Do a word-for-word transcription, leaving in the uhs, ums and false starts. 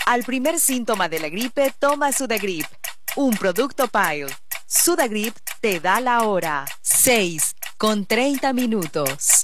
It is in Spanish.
Al primer síntoma de la gripe, toma Sudagrip, un producto Pile. Sudagrip te da la hora. seis con treinta minutos.